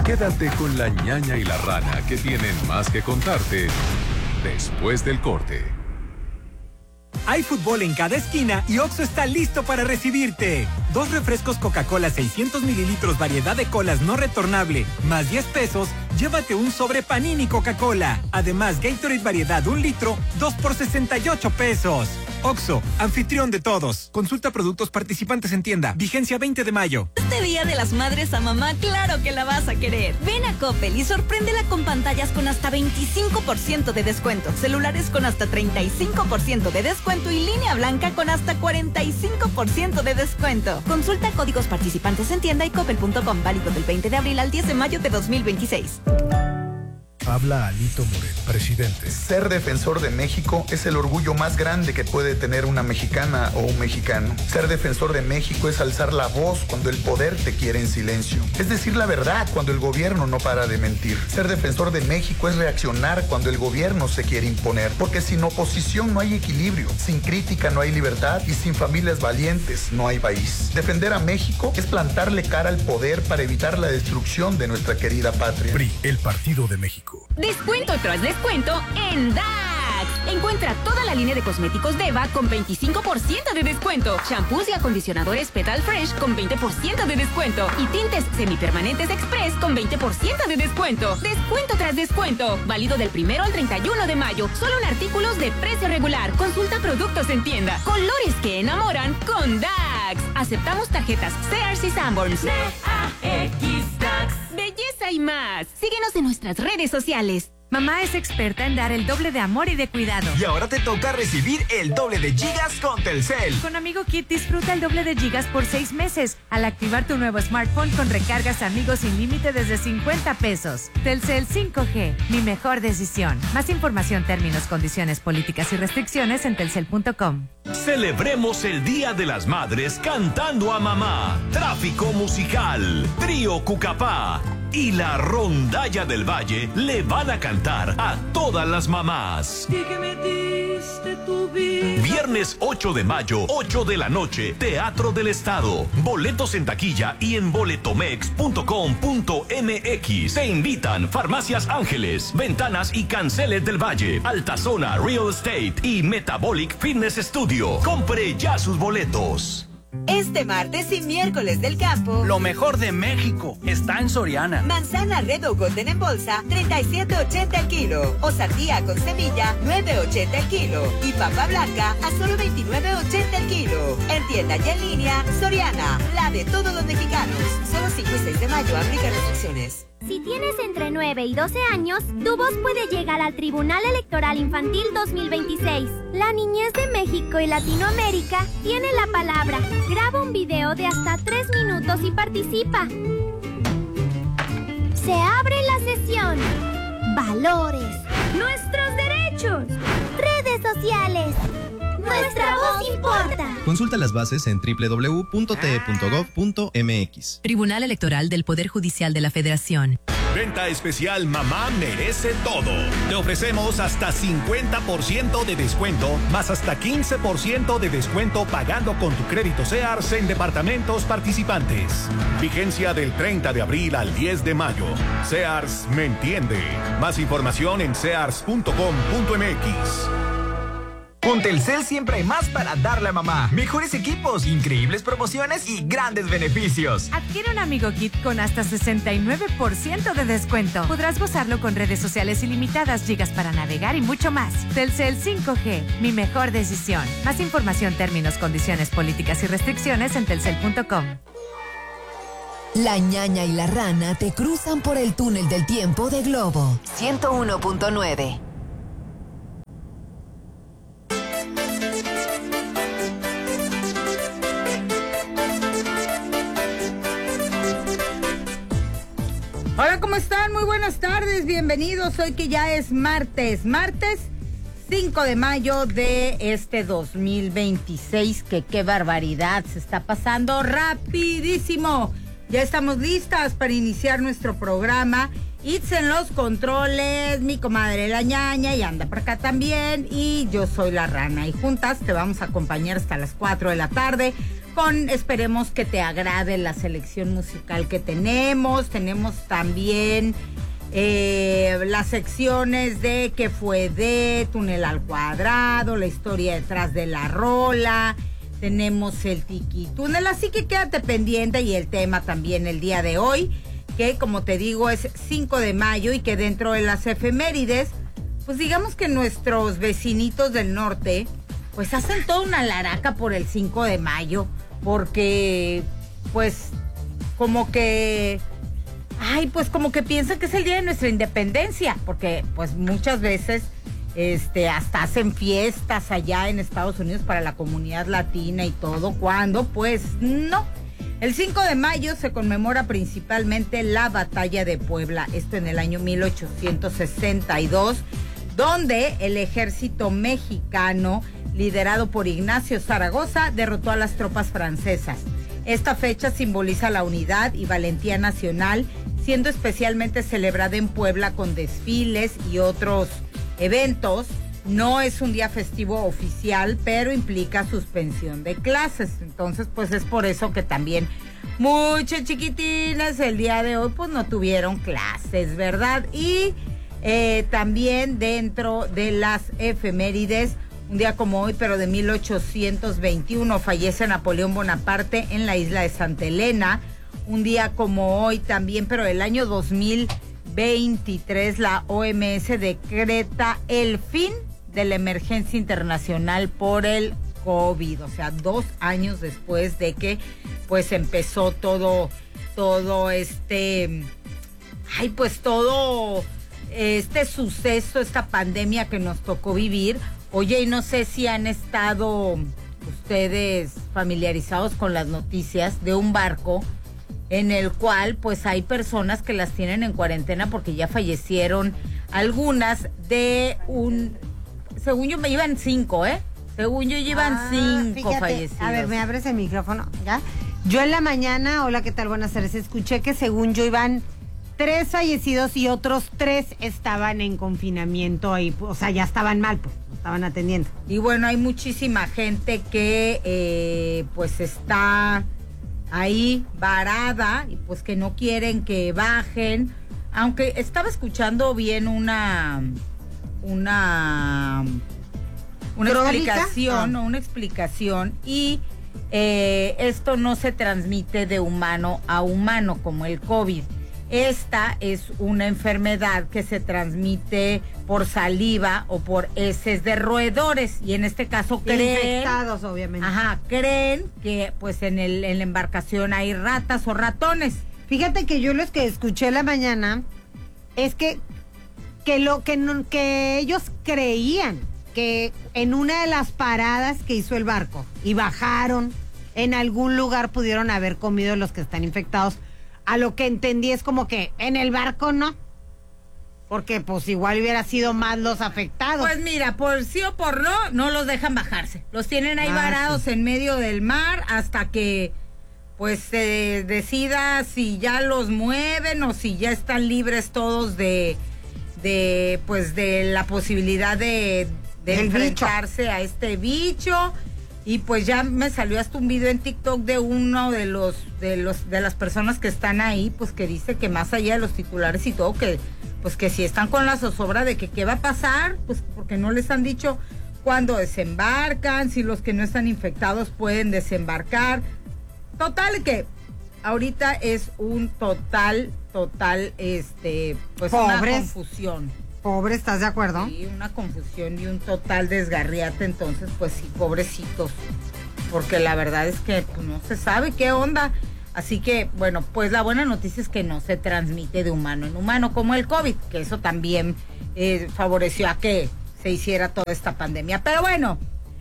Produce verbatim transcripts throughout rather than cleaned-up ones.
Quédate con la ñaña y la rana, que tienen más que contarte después del corte. Hay fútbol en cada esquina y Oxxo está listo para recibirte. Dos refrescos Coca-Cola seiscientos mililitros, variedad de colas no retornable, más diez pesos, llévate un sobre Panini Coca-Cola. Además, Gatorade variedad un litro, dos por sesenta y ocho pesos. Oxxo, anfitrión de todos. Consulta productos participantes en tienda. Vigencia veinte de mayo. Este Día de las Madres a mamá, claro que la vas a querer. Ven a Coppel y sorpréndela con pantallas con hasta veinticinco por ciento de descuento, celulares con hasta treinta y cinco por ciento de descuento y línea blanca con hasta cuarenta y cinco por ciento de descuento. Consulta códigos participantes en tienda y coppel punto com, válido del veinte de abril al diez de mayo de dos mil veintiséis. Habla Alito Moreno, presidente. Ser defensor de México es el orgullo más grande que puede tener una mexicana o un mexicano. Ser defensor de México es alzar la voz cuando el poder te quiere en silencio. Es decir la verdad cuando el gobierno no para de mentir. Ser defensor de México es reaccionar cuando el gobierno se quiere imponer. Porque sin oposición no hay equilibrio, sin crítica no hay libertad y sin familias valientes no hay país. Defender a México es plantarle cara al poder para evitar la destrucción de nuestra querida patria. P R I, el Partido de México. Descuento tras descuento en Dax. Encuentra toda la línea de cosméticos Deva con veinticinco por ciento de descuento. Shampoos y acondicionadores Petal Fresh con veinte por ciento de descuento. Y tintes semipermanentes Express con veinte por ciento de descuento. Descuento tras descuento. Válido del primero al treinta y uno de mayo. Solo en artículos de precio regular. Consulta productos en tienda. Colores que enamoran con Dax. Aceptamos tarjetas Sears y Sanborns. D A X Dax. Belleza y más. Síguenos en nuestras redes sociales. Mamá es experta en dar el doble de amor y de cuidado. Y ahora te toca recibir el doble de gigas con Telcel. Con Amigo Kit disfruta el doble de gigas por seis meses al activar tu nuevo smartphone con recargas Amigos sin límite desde cincuenta pesos. Telcel cinco G, mi mejor decisión. Más información, términos, condiciones, políticas y restricciones en telcel punto com. Celebremos el Día de las Madres cantando a mamá. Tráfico musical, Trío Cucapá y la Rondalla del Valle le van a cantar a todas las mamás. Viernes ocho de mayo, ocho de la noche, Teatro del Estado. Boletos en taquilla y en boletomex punto com punto mx. Te invitan Farmacias Ángeles, Ventanas y Canceles del Valle, Altazona Real Estate y Metabolic Fitness Studio. Compre ya sus boletos. Este martes y miércoles del campo, lo mejor de México está en Soriana. Manzana Red o Golden en bolsa, treinta y siete ochenta el kilo. O sandía con semilla, nueve ochenta el kilo. Y papa blanca a solo veintinueve ochenta el kilo. En tienda y en línea, Soriana, la de todos los mexicanos. Solo cinco y seis de mayo, aplica restricciones. Si tienes entre nueve y doce años, tu voz puede llegar al Tribunal Electoral Infantil dos mil veintiséis. La niñez de México y Latinoamérica tiene la palabra. Graba un video de hasta tres minutos y participa. Se abre la sesión. Valores. Nuestros derechos. Redes sociales. Nuestra voz importa. Consulta las bases en doble u doble u doble u punto t e punto gov punto m x. Tribunal Electoral del Poder Judicial de la Federación. Venta especial Mamá Merece Todo. Te ofrecemos hasta cincuenta por ciento de descuento, más hasta quince por ciento de descuento pagando con tu crédito Sears en departamentos participantes. Vigencia del treinta de abril al diez de mayo. Sears me entiende. Más información en sears punto com punto m x. Con Telcel siempre hay más para darle a mamá. Mejores equipos, increíbles promociones y grandes beneficios. Adquiere un Amigo Kit con hasta sesenta y nueve por ciento de descuento. Podrás gozarlo con redes sociales ilimitadas, gigas para navegar y mucho más. Telcel cinco G, mi mejor decisión. Más información, términos, condiciones, políticas y restricciones en telcel punto com. La ñaña y la rana te cruzan por el túnel del tiempo de Globo ciento uno punto nueve. Hola, ¿cómo están? Muy buenas tardes, bienvenidos. Hoy que ya es martes, martes cinco de mayo de este dos mil veintiséis, que qué barbaridad, se está pasando rapidísimo. Ya estamos listas para iniciar nuestro programa. Itz en los controles, mi comadre la ñaña y anda por acá también, y yo soy la rana, y juntas te vamos a acompañar hasta las cuatro de la tarde con, esperemos que te agrade la selección musical que tenemos. Tenemos también eh, las secciones de qué fue de Túnel al Cuadrado, la historia detrás de la rola. Tenemos el Tiki Túnel, así que quédate pendiente, y el tema también el día de hoy, que como te digo es cinco de mayo, y que dentro de las efemérides, pues digamos que nuestros vecinitos del norte pues hacen toda una laraca por el cinco de mayo, porque pues como que ay, pues como que piensan que es el día de nuestra independencia, porque pues muchas veces Este, hasta hacen fiestas allá en Estados Unidos para la comunidad latina y todo, cuando pues no. El cinco de mayo se conmemora principalmente la Batalla de Puebla, esto en el año mil ochocientos sesenta y dos, donde el ejército mexicano, liderado por Ignacio Zaragoza, derrotó a las tropas francesas. Esta fecha simboliza la unidad y valentía nacional, siendo especialmente celebrada en Puebla con desfiles y otros eventos. No es un día festivo oficial, pero implica suspensión de clases. Entonces, pues es por eso que también muchos chiquitines el día de hoy pues no tuvieron clases, ¿verdad? Y eh, también dentro de las efemérides, un día como hoy, pero de mil ochocientos veintiuno, fallece Napoleón Bonaparte en la isla de Santa Elena. Un día como hoy también, pero del año dos mil veintitrés, la O M S decreta el fin de la emergencia internacional por el COVID, o sea, dos años después de que pues empezó todo, todo este, ay, pues todo este suceso, esta pandemia que nos tocó vivir. Oye, y no sé si han estado ustedes familiarizados con las noticias de un barco en el cual pues hay personas que las tienen en cuarentena porque ya fallecieron algunas de un, según yo me iban cinco, ¿eh? Según yo llevan ah, cinco fíjate, fallecidos. A ver, ¿me abres el micrófono? ¿Ya? Yo en la mañana, hola, ¿qué tal? Buenas tardes. Escuché que según yo iban tres fallecidos y otros tres estaban en confinamiento ahí, o sea, ya estaban mal, pues, estaban atendiendo. Y bueno, hay muchísima gente que eh, pues está ahí varada y pues que no quieren que bajen, aunque estaba escuchando bien una una una ¿Crónica? explicación ah. una explicación y eh, esto no se transmite de humano a humano como el COVID. Esta es una enfermedad que se transmite por saliva o por heces de roedores, y en este caso creen, infectados, obviamente. Ajá, creen que pues en el en la embarcación hay ratas o ratones. Fíjate que yo los que escuché la mañana es que que lo que no, que ellos creían que en una de las paradas que hizo el barco y bajaron, en algún lugar pudieron haber comido los que están infectados. A lo que entendí es como que en el barco no, porque pues igual hubiera sido más los afectados. Pues mira, por sí o por no, no los dejan bajarse. Los tienen ahí ah, varados sí. en medio del mar hasta que pues se decida si ya los mueven o si ya están libres todos de, de pues de la posibilidad de, de enfrentarse bicho. a este bicho. Y pues ya me salió hasta un video en TikTok de uno de los de los de las personas que están ahí, pues que dice que más allá de los titulares y todo, que pues que si están con la zozobra de que qué va a pasar, pues porque no les han dicho cuándo desembarcan, si los que no están infectados pueden desembarcar. Total que ahorita es un total, total, este, pues Pobres. una confusión. Pobre, ¿estás de acuerdo? Sí, una confusión y un total desgarriate, entonces pues sí, pobrecitos, porque la verdad es que pues, no se sabe qué onda. Así que, bueno, pues la buena noticia es que no se transmite de humano en humano como el COVID, que eso también eh, favoreció a que se hiciera toda esta pandemia. Pero bueno,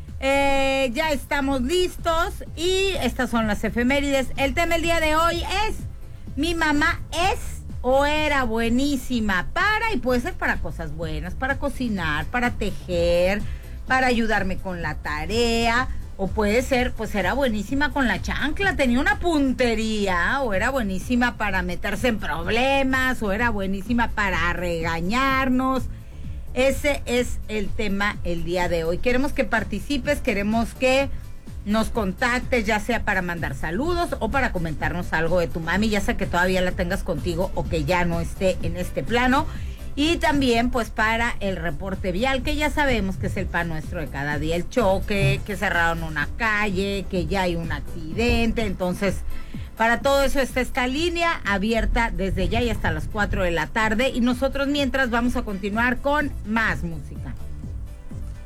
eh, ya estamos listos y estas son las efemérides. El tema el día de hoy es: mi mamá es o era buenísima para, y puede ser para cosas buenas, para cocinar, para tejer, para ayudarme con la tarea, o puede ser, pues era buenísima con la chancla, tenía una puntería, o era buenísima para meterse en problemas, o era buenísima para regañarnos. Ese es el tema el día de hoy. Queremos que participes, queremos que nos contactes, ya sea para mandar saludos o para comentarnos algo de tu mami, ya sea que todavía la tengas contigo o que ya no esté en este plano. Y también pues para el reporte vial, que ya sabemos que es el pan nuestro de cada día, el choque, que cerraron una calle, que ya hay un accidente. Entonces, para todo eso está esta línea abierta desde ya y hasta las cuatro de la tarde. Y nosotros mientras vamos a continuar con más música.